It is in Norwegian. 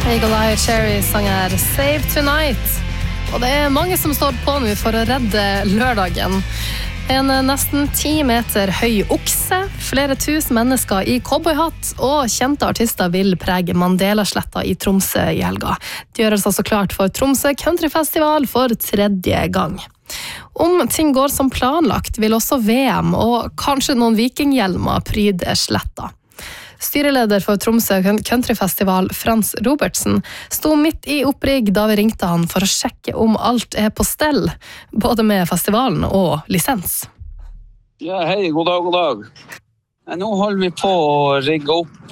Eagle Eye Cherry sang her Save Tonight. Og det mange som står på nå for å redde lørdagen. En nesten 10 meter høy okse, flere tusen mennesker i cowboyhatt og kjente artister vil prege Mandela-sletta i Tromsø i helga. Det gjøres altså klart for Tromsø Countryfestival for 3. gang. Om ting går som planlagt, vil også VM og kanskje noen vikinghjelmer pryde sletta. Styreleder for Tromsø Countryfestival, Frans Robertsen, sto midt i opprigg da vi ringte han for å sjekke om alt på stell, både med festivalen og lisens. Ja, hei, god dag. Nå holder vi på å rigge opp